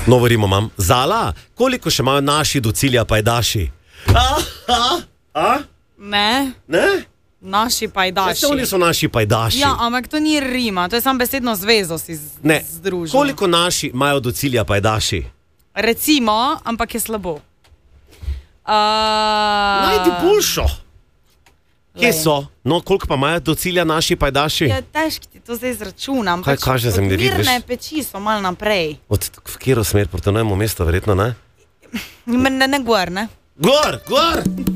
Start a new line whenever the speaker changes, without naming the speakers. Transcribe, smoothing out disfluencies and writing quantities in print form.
Novo rimo imam. Zala, koliko še imajo naši do cilja pajdaši?
Ne,
Ne?
naši pajdaši.
Oni so naši pajdaši.
Ja, ampak to ni rima, to je samo besedno zvezo si združil.
Koliko naši imajo do cilja pajdaši?
Recimo, ampak je slabo.
Najdi boljšo. Kje so? No, koliko pa imajo do cilja naši pajdaši?
Ja, težko ti to zdaj izračunam.
Kaj kaže zemljevid, veš?
Mirne peči so malo naprej.
V katero smer? Proti novemu mestu, verjetno, ne?
Ne gor, ne?
Gor!